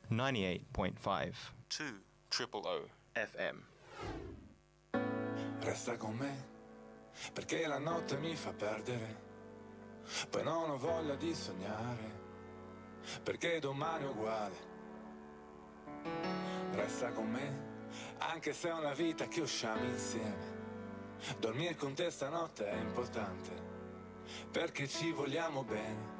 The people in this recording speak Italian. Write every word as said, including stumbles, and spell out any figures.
ninety-eight point five. two triple O F M. Resta con me, perché la notte mi fa perdere. Poi non ho voglia di sognare, perché domani è uguale. Resta con me, anche se è una vita che usciamo insieme. Dormire con te stanotte è importante, perché ci vogliamo bene.